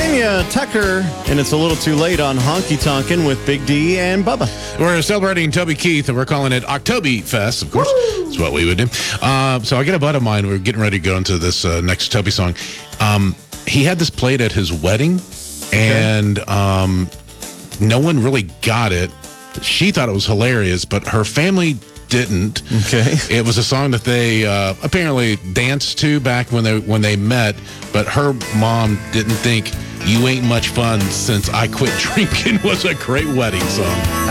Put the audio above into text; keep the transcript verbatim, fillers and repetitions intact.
Tanya Tucker, and it's a little too late on Honky Tonkin' with Big D and Bubba. We're celebrating Toby Keith, and we're calling it October Fest, of course. Woo! That's what we would do. Uh, so I got a bud of mine. We're getting ready to go into this uh, next Toby song. Um, he had this played at his wedding, and um, no one really got it. She thought it was hilarious, but her family didn't. Okay. It was a song that they uh, apparently danced to back when they when they met, but her mom didn't think "You Ain't Much Fun Since I Quit Drinking" was a great wedding song.